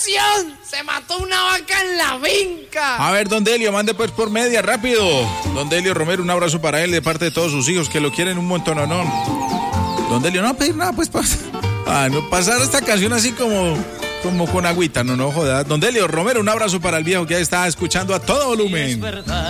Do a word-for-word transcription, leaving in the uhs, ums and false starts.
¡Atención! ¡Se mató una vaca en la finca! A ver, don Delio, mande pues por media, rápido. Don Delio Romero, un abrazo para él de parte de todos sus hijos que lo quieren un montón, ¿no? Don Delio, no va a pedir nada, pues, pas ah, no, pasar esta canción así como, como con agüita, no, no jodas. Don Delio Romero, un abrazo para el viejo que está escuchando a todo volumen.